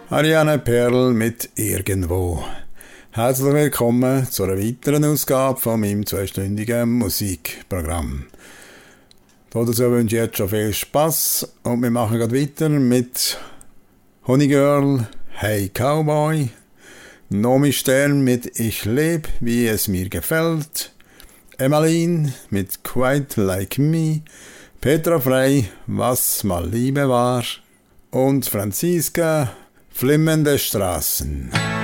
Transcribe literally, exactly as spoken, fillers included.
Ariane Perl mit «Irgendwo». Herzlich willkommen zu einer weiteren Ausgabe von meinem zweistündigen Musikprogramm. Dazu wünsche ich jetzt schon viel Spass und wir machen gerade weiter mit Honeygirl, Hey Cowboy, Nomi Stern mit «Ich leb, wie es mir gefällt», Emmeline mit «Quite Like Me», Petra Frey, «Was mal Liebe war» und Franziska, «Flimmende Straßen».